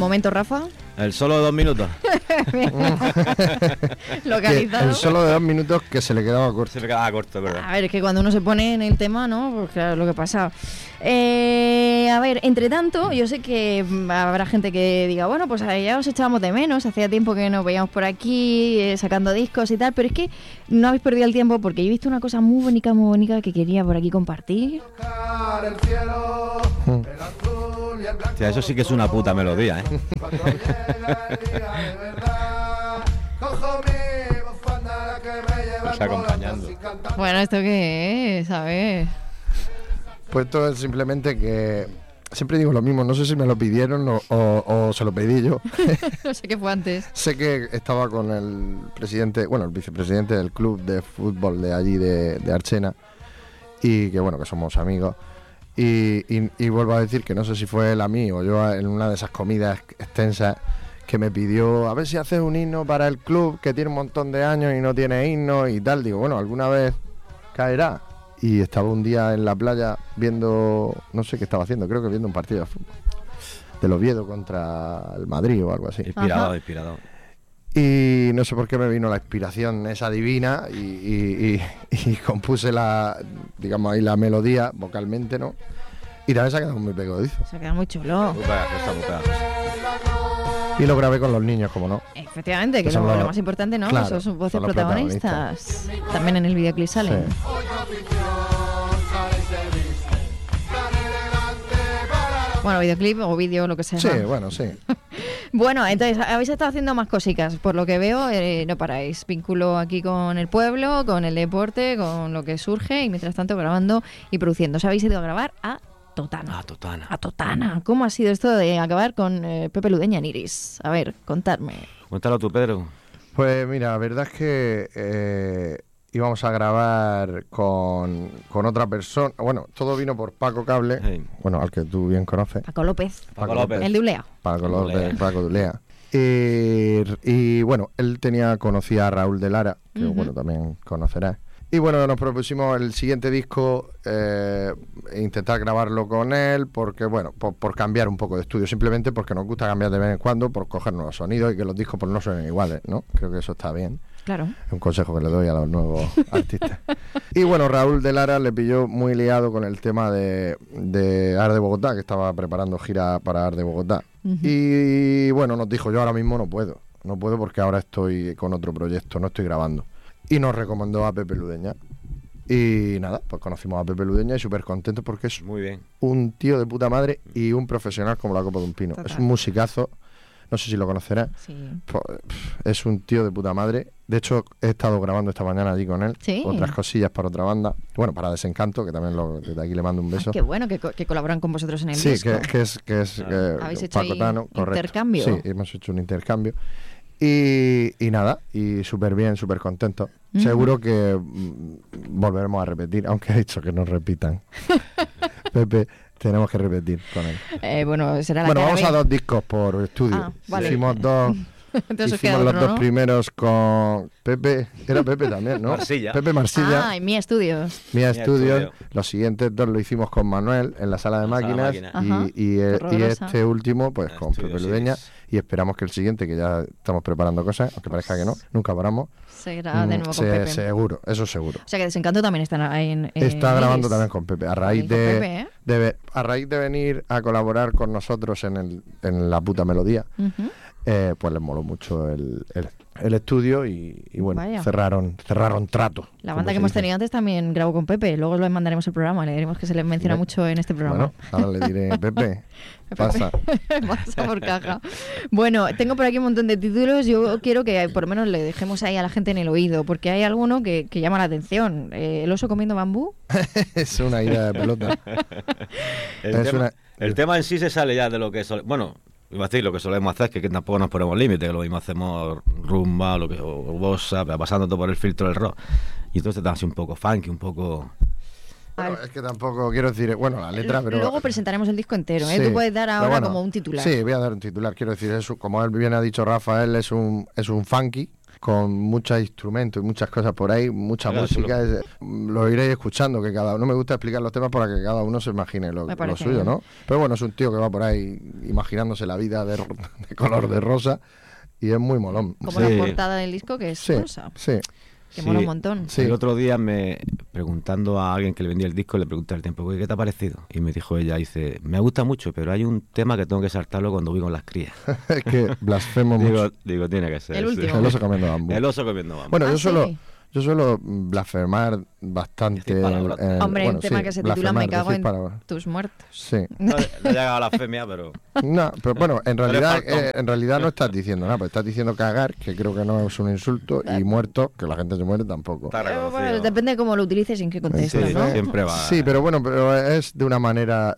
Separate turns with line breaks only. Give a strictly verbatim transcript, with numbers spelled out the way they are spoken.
Momento, Rafa.
El solo de dos minutos.
Localizado.
El solo de dos minutos que se le quedaba corto.
Se me quedaba corto, es verdad.
A ver, es que cuando uno se pone en el tema, ¿no? Pues claro, lo que pasa. Eh, a ver, entre tanto, yo sé que habrá gente que diga, bueno, pues ya os echábamos de menos, hacía tiempo que nos veíamos por aquí eh, sacando discos y tal, pero es que no habéis perdido el tiempo porque yo he visto una cosa muy bonita, muy bonita que quería por aquí compartir.
Mm.
O sea, eso sí que es una puta melodía, ¿eh? Está acompañando.
Bueno, ¿esto qué es? A ver.
Pues esto es simplemente que... Siempre digo lo mismo, no sé si me lo pidieron o, o, o se lo pedí yo.
No sé qué fue antes.
Sé que estaba con el presidente, bueno, el vicepresidente del club de fútbol de allí, de, de Archena, y que bueno, que somos amigos. Y, y, y vuelvo a decir que no sé si fue él a mí o yo en una de esas comidas extensas que me pidió a ver si haces un himno para el club que tiene un montón de años y no tiene himno y tal. Digo, bueno, alguna vez caerá. Y estaba un día en la playa viendo, no sé qué estaba haciendo, creo que viendo un partido de fútbol del Oviedo contra el Madrid o algo así.
Inspirado, inspirado.
Y no sé por qué me vino la inspiración esa divina y, y, y, y compuse la, digamos ahí la melodía vocalmente, ¿no? Y también se ha quedado muy pegadizo.
Se ha quedado muy chulo.
Muy pegajosa, muy pegajosa.
Y lo grabé con los niños, como no.
Efectivamente, que
Que
es
son
lo,
los-
lo más importante, ¿no?
claro,
Esos son voces
son los
protagonistas. También en el videoclip salen.
Sí.
Bueno, videoclip o vídeo, lo que sea.
Sí,
¿no?
bueno, sí.
Bueno, entonces habéis estado haciendo más cositas, por lo que veo, eh, no paráis. Vínculo aquí con el pueblo, con el deporte, con lo que surge y mientras tanto grabando y produciendo. Os habéis ido a grabar a Totana.
Ah, Totana.
A Totana. ¿Cómo ha sido esto de acabar con eh, Pepe Ludeña en Iris? A ver, contadme.
Cuéntalo tú, Pedro.
Pues mira, la verdad es que eh, íbamos a grabar con, con otra persona. Bueno, todo vino por Paco Cable,
Sí.
bueno, al que tú bien conoces.
Paco López,
Paco López.
el de Ulea.
Paco
Dulea.
López, Paco Dulea. Y, y bueno, él tenía, conocía a Raúl de Lara, que
Ujú.
bueno, también conocerás. Y bueno, nos propusimos el siguiente disco, eh, intentar grabarlo con él, porque bueno, por, por cambiar un poco de estudio, simplemente porque nos gusta cambiar de vez en cuando, por coger nuevos sonidos y que los discos pues no suenen iguales, ¿no? Creo que eso está bien.
Claro.
Es un consejo que le doy a los nuevos artistas. Y bueno, Raúl de Lara le pilló muy liado con el tema de, de Ar de Bogotá, que estaba preparando gira para Ar de Bogotá.
Ujú.
Y bueno, nos dijo, yo ahora mismo no puedo, no puedo porque ahora estoy con otro proyecto, no estoy grabando. Y nos recomendó a Pepe Ludeña. Y nada, pues conocimos a Pepe Ludeña y súper contentos porque es
Muy bien.
un tío de puta madre y un profesional como la copa de un pino.
Total.
Es un musicazo, no sé si lo conocerás.
Sí.
Pues, pff, es un tío de puta madre. De hecho, he estado grabando esta mañana allí con él.
Sí.
Otras cosillas para otra banda. Bueno, para Desencanto, que también lo, desde aquí le mando un beso.
Ah, qué bueno que, co- que colaboran con vosotros en el
sí,
disco.
que, que es, que es
Claro.
que
Habéis hecho
Paco
ahí
Tano, correcto.
intercambio.
Sí, hemos hecho un intercambio. Y, y nada, y súper bien, súper contento.
Ujú.
Seguro que mm, volveremos a repetir, aunque he dicho que no repitan. Pepe, tenemos que repetir con él.
Eh, bueno, será la
Bueno,
cara
vamos
B.
a dos discos por estudio.
Ah, vale.
Hicimos dos.
Entonces os queda
Hicimos los
otro,
dos
¿no?
primeros con Pepe, era Pepe también, ¿no?
Marsilla.
Pepe Marsilla,
Ah, en Mi Estudios.
Mía
Mía
Studios.
Studio.
Los siguientes dos lo hicimos con Manuel en la sala de
La sala de
máquinas
máquinas.
y, y, eh, y
Horrorosa.
este último pues
El
con
estudio,
Pepe
sí.
Ludeña y esperamos que el siguiente, que ya estamos preparando cosas, aunque parezca que no, nunca paramos.
Será de
Mm,
nuevo
se-
con Pepe.
Seguro, eso seguro.
O sea que Desencanto también está ahí en, en
Está grabando
Iris.
también con Pepe. A raíz
También con
de,
Pepe, ¿eh?
de ve- a raíz de venir a colaborar con nosotros en, el, en la puta melodía,
Ujú.
eh, pues les moló mucho el, el, el estudio y, y bueno,
Vaya.
cerraron cerraron trato.
La
como
banda
se
que hemos
dice.
tenido antes también grabó con Pepe. Luego les mandaremos el programa. Le diremos que se les menciona
Ve-
mucho en este programa.
Bueno, ahora le diré, Pepe, pasa.
Pasa por caja. Bueno, tengo por aquí un montón de títulos. Yo quiero que por lo menos le dejemos ahí a la gente en el oído, porque hay alguno que, que llama la atención. Eh, ¿El oso comiendo bambú?
Es una idea de pelota.
El,
Es
tema,
una-
el tema en sí se sale ya de lo que... Sole, bueno, iba a decir lo que solemos hacer, que, que tampoco nos ponemos límite, que lo mismo hacemos rumba lo que, o bossa, pero pasando todo por el filtro del rock. Y entonces está así un poco funky, un poco...
Bueno, es que tampoco quiero decir, bueno, la letra, pero...
Luego presentaremos el disco entero, ¿eh?
Sí,
Tú puedes dar
pero
ahora
bueno,
como un titular.
Sí, voy a dar un titular. Quiero decir, es, un- como él bien ha dicho Rafael, es un, es un funky con muchos instrumentos y muchas cosas por ahí, mucha
Claro,
música. Es- lo iréis escuchando, que cada uno, me gusta explicar los temas para que cada uno se imagine lo,
Me
lo
parece
suyo,
bien.
¿no? Pero bueno, es un tío que va por ahí imaginándose la vida de, ro- de color de rosa y es muy molón.
Como
Sí.
la portada del disco, que es
Sí,
rosa.
sí.
Que mola un montón.
Sí.
El otro día me preguntando a alguien que le vendía el disco, le pregunté al tiempo, "Oye, ¿qué te ha parecido?" Y me dijo ella, dice, me gusta mucho, pero hay un tema que tengo que saltarlo cuando voy con las crías.
Es que blasfemo
digo,
mucho.
digo, tiene que ser.
El
sí.
último.
El oso comiendo bambú.
El oso comiendo bambú.
Bueno,
Ah,
yo
sí.
suelo, yo suelo blasfemar bastante.
Decir palabras.
en-
Hombre,
bueno,
un tema
sí,
que se titula
blasfemar,
Me cago
decir
en
palabras.
tus muertos.
Sí.
No, no he llegado a la femia, pero...
No, pero bueno, en
Pero
realidad,
es faltón.
eh, en realidad no estás diciendo nada, pues estás diciendo cagar, que creo que no es un insulto, y muerto, que la gente se muere tampoco.
Está
Eh,
reconocido.
bueno, depende de cómo lo utilices y en qué contexto,
Sí,
¿no?
siempre va.
Sí, pero bueno, pero es de una manera